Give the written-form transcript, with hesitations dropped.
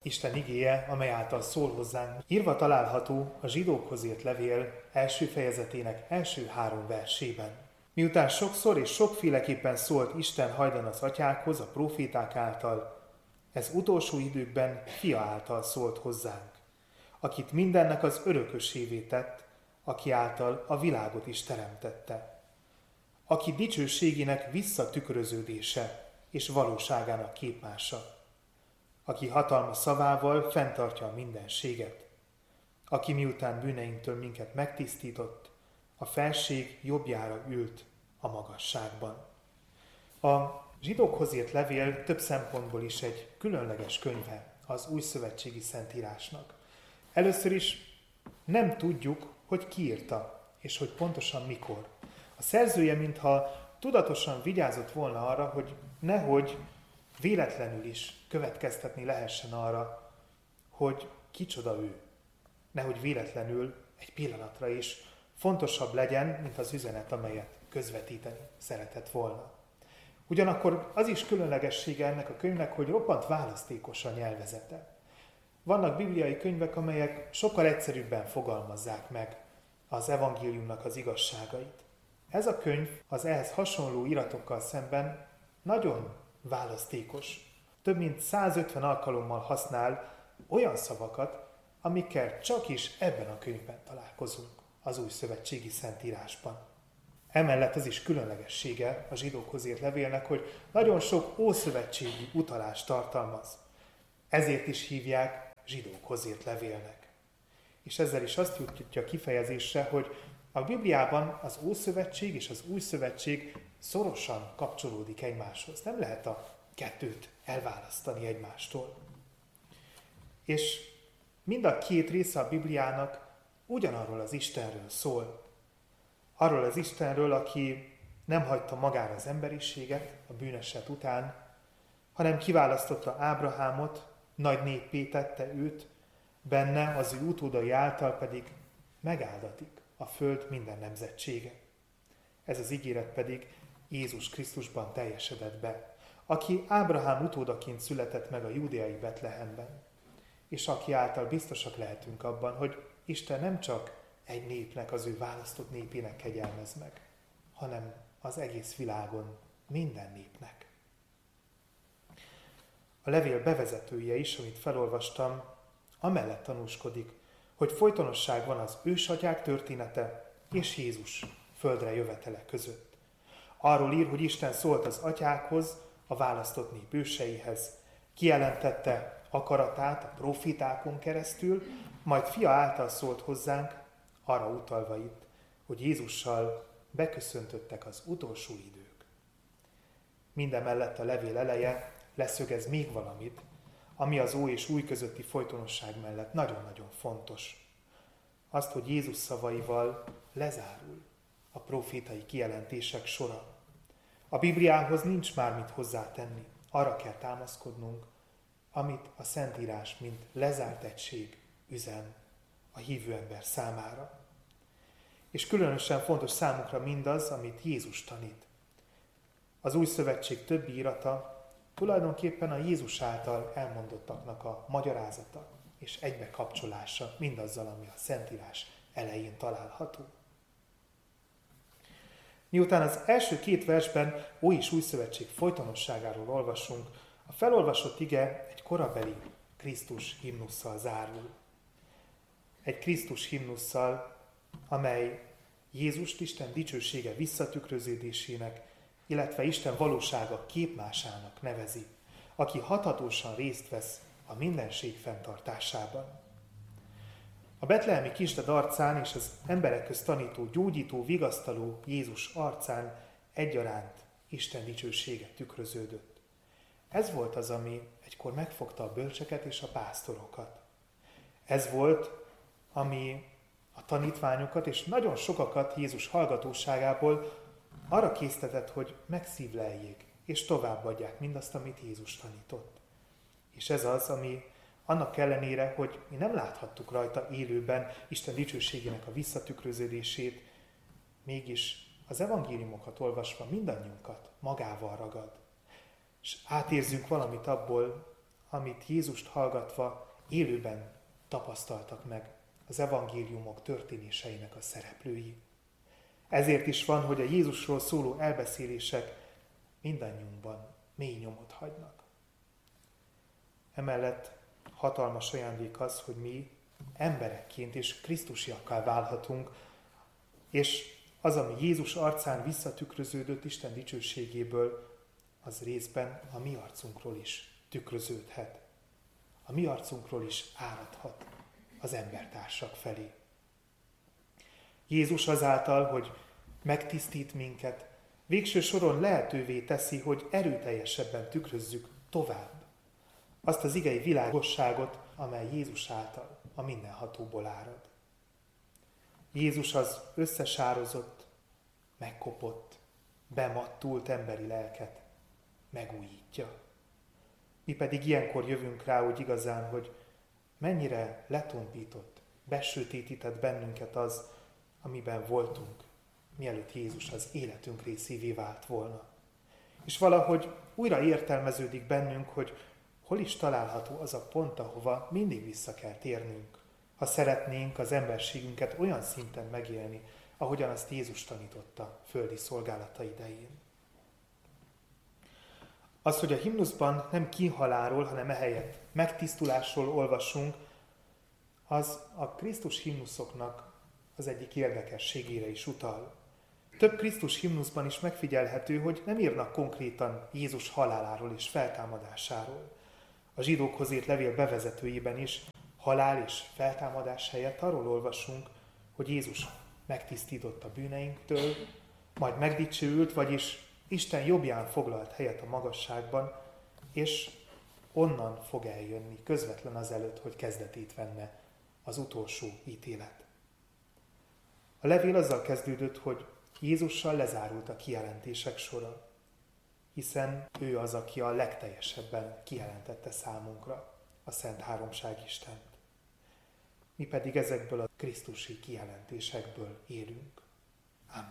Isten igéje, amely által szól hozzánk, írva található a Zsidókhoz írt levél első fejezetének első 3 versében. Miután sokszor és sokféleképpen szólt Isten hajdan az atyákhoz a próféták által, ez utolsó időkben fia által szólt hozzánk, akit mindennek az örökösévé tett, aki által a világot is teremtette, aki dicsőségének visszatükröződése és valóságának képmása, aki hatalma szavával fenntartja a mindenséget, aki miután bűneinktől minket megtisztított, a felség jobbjára ült a magasságban. A Zsidókhoz írt levél több szempontból is egy különleges könyve az újszövetségi szentírásnak. Először is nem tudjuk, hogy ki írta, és hogy pontosan mikor. A szerzője mintha tudatosan vigyázott volna arra, hogy nehogy véletlenül is következtetni lehessen arra, hogy kicsoda ő. Nehogy véletlenül egy pillanatra is fontosabb legyen, mint az üzenet, amelyet közvetíteni szeretett volna. Ugyanakkor az is különlegessége ennek a könyvnek, hogy roppant választékos a nyelvezete. Vannak bibliai könyvek, amelyek sokkal egyszerűbben fogalmazzák meg az evangéliumnak az igazságait. Ez a könyv az ehhez hasonló iratokkal szemben nagyon választékos. Több mint 150 alkalommal használ olyan szavakat, amikkel csak is ebben a könyvben találkozunk az újszövetségi szentírásban. Emellett az is különlegessége a Zsidókhoz írt levélnek, hogy nagyon sok ószövetségi utalást tartalmaz. Ezért is hívják Zsidókhoz írt levélnek. És ezzel is azt jutja kifejezésre, hogy a Bibliában az Ószövetség és az Újszövetség szorosan kapcsolódik egymáshoz. Nem lehet a kettőt elválasztani egymástól. És mind a két része a Bibliának ugyanarról az Istenről szól. Arról az Istenről, aki nem hagyta magára az emberiséget a bűneset után, hanem kiválasztotta Ábrahámot, nagy néppé tette őt, benne az ő utódai által pedig megáldatik a föld minden nemzetsége. Ez az ígéret pedig Jézus Krisztusban teljesedett be, aki Ábrahám utódaként született meg a júdeai Betlehemben, és aki által biztosak lehetünk abban, hogy Isten nem csak egy népnek, az ő választott népének kegyelmez meg, hanem az egész világon minden népnek. A levél bevezetője is, amit felolvastam, amellett tanúskodik, hogy folytonosság van az ősatyák története és Jézus földre jövetele között. Arról ír, hogy Isten szólt az atyákhoz, a választott nép őseihez, kijelentette akaratát a profétákon keresztül, majd fia által szólt hozzánk, arra utalva itt, hogy Jézussal beköszöntöttek az utolsó idők. Mindemellett a levél eleje leszögez még valamit, ami az Ó és Új közötti folytonosság mellett nagyon-nagyon fontos. Azt, hogy Jézus szavaival lezárul a profétai kijelentések sora. A Bibliához nincs már mit hozzátenni, arra kell támaszkodnunk, amit a Szentírás, mint lezárt egység üzen a hívő ember számára. És különösen fontos számunkra mindaz, amit Jézus tanít. Az Új Szövetség többi írata tulajdonképpen a Jézus által elmondottaknak a magyarázata és egybekapcsolása mindazzal, ami a Szentírás elején található. Miután az első 2 versben Ói és Új Szövetség folytonosságáról olvasunk, a felolvasott ige egy korabeli Krisztus himnusszal zárul. Egy Krisztus himnusszal, amely Jézust Isten dicsősége visszatükröződésének, illetve Isten valósága képmásának nevezi, aki hathatósan részt vesz a mindenség fenntartásában. A betlehemi kisdad arcán és az emberek közt tanító, gyógyító, vigasztaló Jézus arcán egyaránt Isten dicsősége tükröződött. Ez volt az, ami egykor megfogta a bölcseket és a pásztorokat. Ez volt, ami a tanítványokat és nagyon sokakat Jézus hallgatóságából arra késztetett, hogy megszívleljék és továbbadják mindazt, amit Jézus tanított. És ez az, ami annak ellenére, hogy mi nem láthattuk rajta élőben Isten dicsőségének a visszatükröződését, mégis az evangéliumokat olvasva mindannyiunkat magával ragad. És átérzünk valamit abból, amit Jézust hallgatva élőben tapasztaltak meg az evangéliumok történéseinek a szereplői. Ezért is van, hogy a Jézusról szóló elbeszélések mindannyiunkban mély nyomot hagynak. Emellett hatalmas ajándék az, hogy mi emberekként és krisztusiakkal válhatunk, és az, ami Jézus arcán visszatükröződött Isten dicsőségéből, az részben a mi arcunkról is tükröződhet. A mi arcunkról is áradhat az embertársak felé. Jézus azáltal, hogy megtisztít minket, végső soron lehetővé teszi, hogy erőteljesebben tükrözzük tovább azt az igei világosságot, amely Jézus által a mindenhatóból árad. Jézus az összesározott, megkopott, bemattult emberi lelket megújítja. Mi pedig ilyenkor jövünk rá úgy igazán, hogy mennyire letompított, besötétített bennünket az, amiben voltunk, mielőtt Jézus az életünk részévé vált volna. És valahogy újra értelmeződik bennünk, hogy hol is található az a pont, ahova mindig vissza kell térnünk, ha szeretnénk az emberségünket olyan szinten megélni, ahogyan azt Jézus tanította földi szolgálata idején. Az, hogy a himnuszban nem kínhaláról, hanem ehelyett megtisztulásról olvasunk, az a Krisztus himnuszoknak az egyik érdekességére is utal. Több Krisztus himnuszban is megfigyelhető, hogy nem írnak konkrétan Jézus haláláról és feltámadásáról. A zsidókhoz írt levél bevezetőjében is halál és feltámadás helyett arról olvasunk, hogy Jézus megtisztított a bűneinktől, majd megdicsőült, vagyis Isten jobbján foglalt helyet a magasságban, és onnan fog eljönni közvetlen azelőtt, hogy kezdetét venne az utolsó ítélet. A levél azzal kezdődött, hogy Jézussal lezárult a kijelentések sora, hiszen ő az, aki a legteljesebben kijelentette számunkra a Szent Háromság Istent. Mi pedig ezekből a krisztusi kijelentésekből élünk.